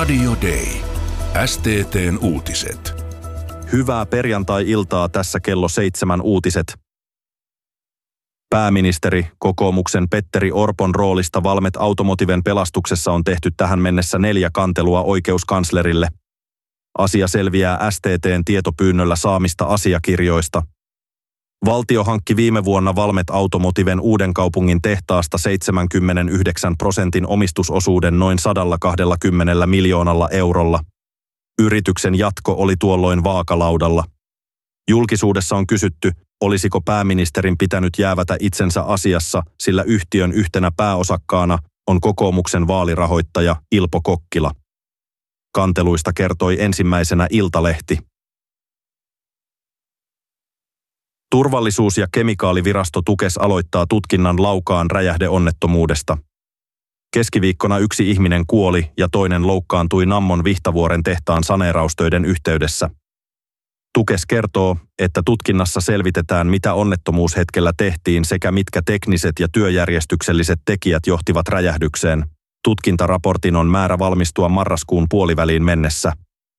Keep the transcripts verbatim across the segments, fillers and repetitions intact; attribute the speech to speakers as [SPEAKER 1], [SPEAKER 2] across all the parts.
[SPEAKER 1] Radio Day. S T T:n uutiset.
[SPEAKER 2] Hyvää perjantai-iltaa, tässä kello seitsemän uutiset. Pääministeri, kokoomuksen Petteri Orpon roolista Valmet Automotiven pelastuksessa on tehty tähän mennessä neljä kantelua oikeuskanslerille. Asia selviää S T T:n tietopyynnöllä saamista asiakirjoista. Valtio hankki viime vuonna Valmet Automotiven Uudenkaupungin tehtaasta seitsemänkymmentäyhdeksän prosentin omistusosuuden noin sata kaksikymmentä miljoonalla eurolla. Yrityksen jatko oli tuolloin vaakalaudalla. Julkisuudessa on kysytty, olisiko pääministerin pitänyt jäävätä itsensä asiassa, sillä yhtiön yhtenä pääosakkaana on kokoomuksen vaalirahoittaja Ilpo Kokkila. Kanteluista kertoi ensimmäisenä Iltalehti. Turvallisuus- ja kemikaalivirasto Tukes aloittaa tutkinnan Laukaan räjähdeonnettomuudesta. Keskiviikkona yksi ihminen kuoli ja toinen loukkaantui Nammon Vihtavuoren tehtaan saneeraustöiden yhteydessä. Tukes kertoo, että tutkinnassa selvitetään, mitä onnettomuushetkellä tehtiin sekä mitkä tekniset ja työjärjestykselliset tekijät johtivat räjähdykseen. Tutkintaraportin on määrä valmistua marraskuun puoliväliin mennessä.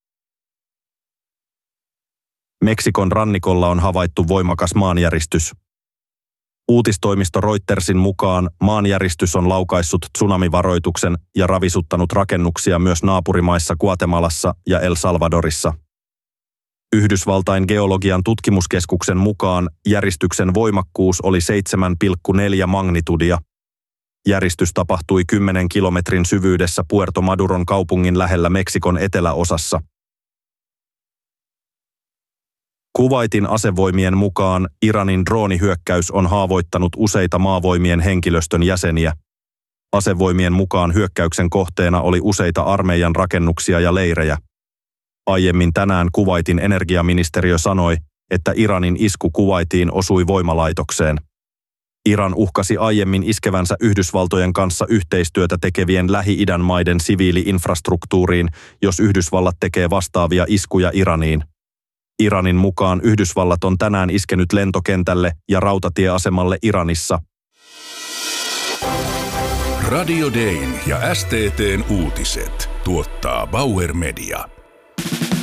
[SPEAKER 2] Meksikon rannikolla on havaittu voimakas maanjäristys. Uutistoimisto Reutersin mukaan maanjäristys on laukaissut tsunamivaroituksen ja ravisuttanut rakennuksia myös naapurimaissa Guatemalassa ja El Salvadorissa. Yhdysvaltain geologian tutkimuskeskuksen mukaan järistyksen voimakkuus oli seitsemän pilkku neljä magnitudia. Järistys tapahtui kymmenen kilometrin syvyydessä Puerto Maduron kaupungin lähellä Meksikon eteläosassa. Kuwaitin asevoimien mukaan Iranin droonihyökkäys on haavoittanut useita maavoimien henkilöstön jäseniä. Asevoimien mukaan hyökkäyksen kohteena oli useita armeijan rakennuksia ja leirejä. Aiemmin tänään Kuwaitin energiaministeriö sanoi, että Iranin isku Kuwaitiin osui voimalaitokseen. Iran uhkasi aiemmin iskevänsä Yhdysvaltojen kanssa yhteistyötä tekevien Lähi-idän maiden siviili-infrastruktuuriin, jos Yhdysvallat tekee vastaavia iskuja Iraniin. Iranin mukaan Yhdysvallat on tänään iskenyt lentokentälle ja rautatieasemalle Iranissa.
[SPEAKER 1] Radio Dayn ja S T T:n uutiset tuottaa Bauer Media.